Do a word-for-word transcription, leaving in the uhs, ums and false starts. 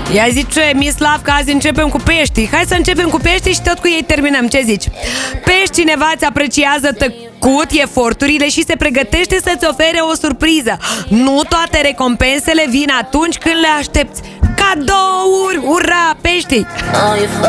Ia zice Mislav că azi începem cu pești. Hai să începem cu pești și tot cu ei terminăm. Ce zici? Pești, cineva îți apreciază tăcut eforturile și se pregătește să-ți ofere o surpriză. Nu toate recompensele vin atunci când le aștepți. Cadouri! Ura, pești!